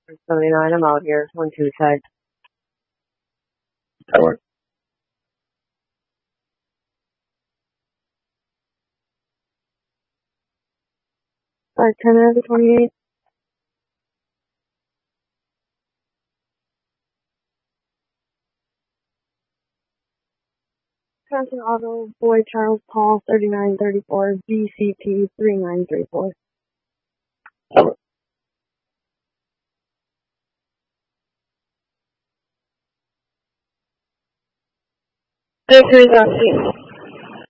79, I'm out here. 1-2 side. That works. 5-10 out of the 28. Johnson Auto, Boy Charles Paul, 3934, VCT 3934. That works. Victory's on scene.